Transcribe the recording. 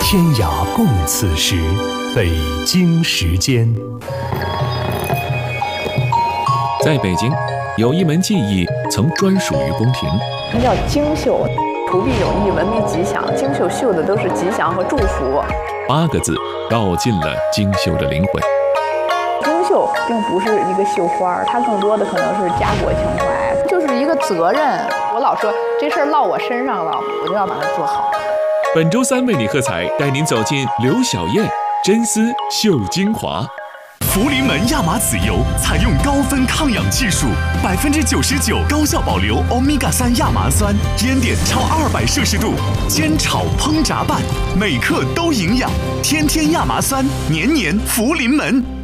天涯共此时，北京时间。 在北京，有一门技艺曾专属于宫廷， 它叫京绣，图必有意，文必吉祥。京绣绣的都是吉祥和祝福。 8个字道尽了京绣的灵魂。 京绣并不是一个绣花，它更多的可能是家国情怀，就是一个责任。我老说这事儿落我身上了，我就要把它做好。 本周3为你喝彩，带您走进刘小燕真丝绣精华。 福临门亚麻籽油采用高分抗氧技术，99%高效保留欧米伽3亚麻酸，烟点超200摄氏度，煎炒烹炸拌，每克都营养。天天亚麻酸，年年福临门。